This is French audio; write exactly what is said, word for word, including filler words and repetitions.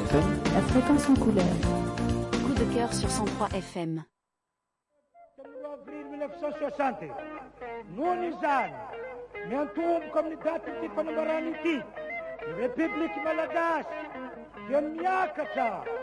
F M. La fréquence en couleur. Coup de cœur sur cent trois F M. avril mille neuf cent soixante, Nounizan, Miantoum Comunidade de Panabaraniti, République Malagasy, Yamiakata.